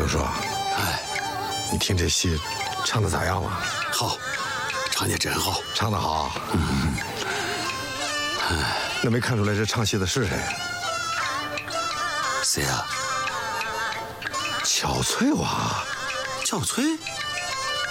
刘叔， 哎， 你听这戏唱的咋样了？ 好，唱得真好， 唱得好。那没看出来这唱戏的是谁？ 谁啊？ 乔翠娃。 小翠？